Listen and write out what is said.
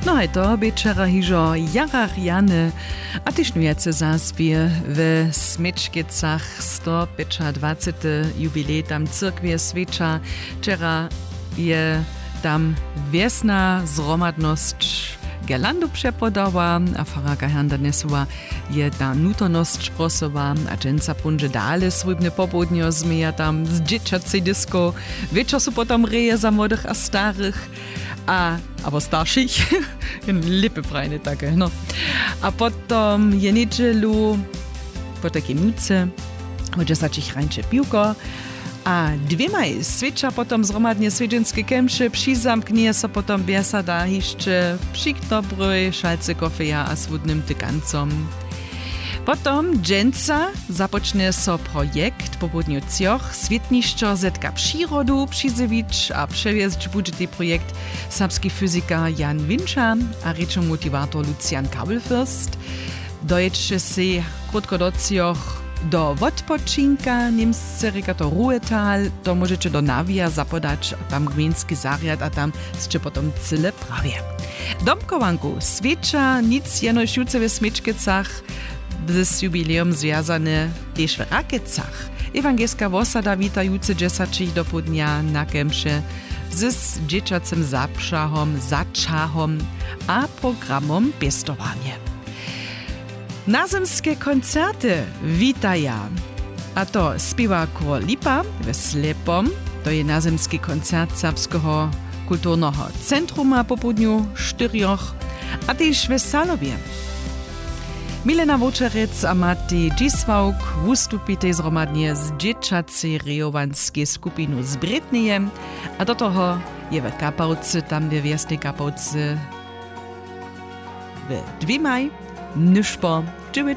No hej to bečera hižo Jara Riane, a tyšnujece zazbie w Smečkecach 125. jubilej tam cyrkwie Sveča. Wczera je tam wiesna zromadność Gerlandu przepodała, a faraka Handa Nesua je ta nutoność prosowa, a dżęca punże dale swójbne popołudnio zmija tam z dzieciacej disco, wieczor su potom reje za młodych a starych, aber starszych, lipy frajne takie, no. A potom je niedzielu, po takiej nuce, chodzie zaczych rańcze piłko, a dwiemaj Sveča potom zromadnie svedženské kemše přizamknie so potom biesada hišče přiknobruj, šalce kofeja a svudnym tykancom. Potom dżęca započne so projekt po południu cioch Světnišćo zetka přírodu přizević a převiezť bude ten projekt serbski fyzika Jan Winča a rečo motivator Lucian Kabelfürst. Doječe si krótko do cioch do odpočinka, niemsce reka to Ruhetal, to możecie do Nawija zapodać, a tam gmieński zariad, a tam jeszcze potom cyle prawie. Domkowanku Sveča, nic jenoś juce w Smečkecach, z jubileum związane też w Rakecach. Ewangelska osada wita juce 10 do południa na kemše z dzieciacym zaczahom a programom pestowanie. Nazemskie koncerty witaja. A to śpiewa Król Lipa w Slepom. To je nazemski koncert Serbskiego kulturnego centruma po południu 4. A też w Salowie. Milena Wočerec a Matej Dzisłauk wystupite zromadnie z dzieciacej rejowanskiej skupinu z Bretnejem. A do toho je w Kapałce, tam w Wiesnej Kapałce w Dwiemaj, Nyszpo,